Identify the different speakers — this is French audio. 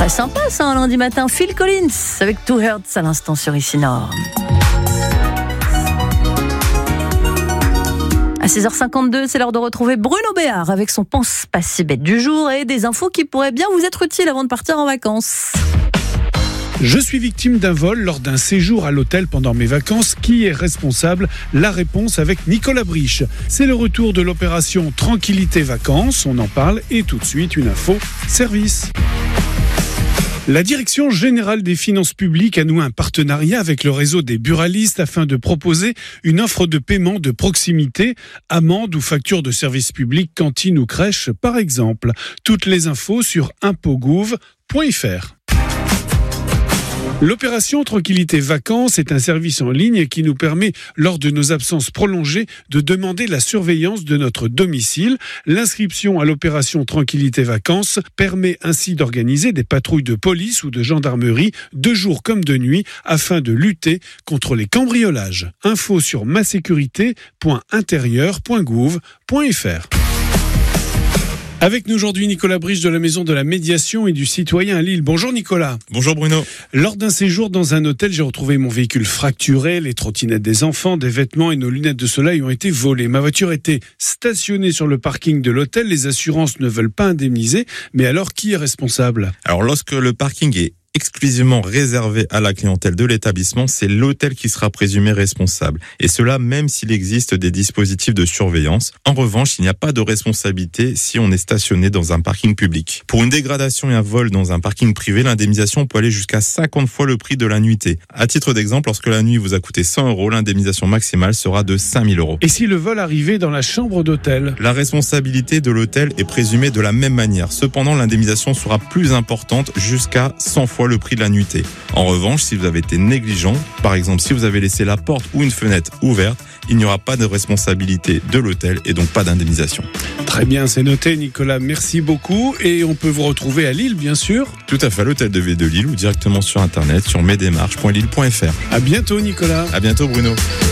Speaker 1: Très sympa ça, un lundi matin. Phil Collins avec Two Hearts à l'instant sur Ici Nord. À 6h52, c'est l'heure de retrouver Bruno Béard avec son Pense pas si bête du jour et des infos qui pourraient bien vous être utiles avant de partir en vacances.
Speaker 2: Je suis victime d'un vol lors d'un séjour à l'hôtel pendant mes vacances. Qui est responsable ? La réponse avec Nicolas Briche. C'est le retour de l'opération Tranquillité Vacances. On en parle et tout de suite une info service. La Direction générale des finances publiques a noué un partenariat avec le réseau des buralistes afin de proposer une offre de paiement de proximité, amende ou facture de service public, cantine ou crèche par exemple. Toutes les infos sur impôts.gouv.fr. L'opération Tranquillité Vacances est un service en ligne qui nous permet, lors de nos absences prolongées, de demander la surveillance de notre domicile. L'inscription à l'opération Tranquillité Vacances permet ainsi d'organiser des patrouilles de police ou de gendarmerie de jour comme de nuit afin de lutter contre les cambriolages. Info sur masécurité.intérieur.gouv.fr. Avec nous aujourd'hui Nicolas Briche de la Maison de la Médiation et du Citoyen à Lille. Bonjour Nicolas.
Speaker 3: Bonjour Bruno.
Speaker 2: Lors d'un séjour dans un hôtel, j'ai retrouvé mon véhicule fracturé, les trottinettes des enfants, des vêtements et nos lunettes de soleil ont été volées. Ma voiture était stationnée sur le parking de l'hôtel. Les assurances ne veulent pas indemniser. Mais alors, qui est responsable ?
Speaker 3: Alors lorsque le parking est exclusivement réservé à la clientèle de l'établissement, c'est l'hôtel qui sera présumé responsable. Et cela même s'il existe des dispositifs de surveillance. En revanche, il n'y a pas de responsabilité si on est stationné dans un parking public. Pour une dégradation et un vol dans un parking privé, l'indemnisation peut aller jusqu'à 50 fois le prix de la nuitée. À titre d'exemple, lorsque la nuit vous a coûté 100 €, l'indemnisation maximale sera de 5 000 €.
Speaker 2: Et si le vol arrivait dans la chambre d'hôtel ?
Speaker 3: La responsabilité de l'hôtel est présumée de la même manière. Cependant, l'indemnisation sera plus importante, jusqu'à 100 fois le prix de la nuitée. En revanche, si vous avez été négligent, par exemple si vous avez laissé la porte ou une fenêtre ouverte, il n'y aura pas de responsabilité de l'hôtel et donc pas d'indemnisation.
Speaker 2: Très bien, c'est noté Nicolas, merci beaucoup. Et on peut vous retrouver à Lille, bien sûr.
Speaker 3: Tout à fait, à l'hôtel de ville de Lille ou directement sur internet sur mesdémarches.lille.fr.
Speaker 2: À bientôt Nicolas.
Speaker 3: À bientôt Bruno.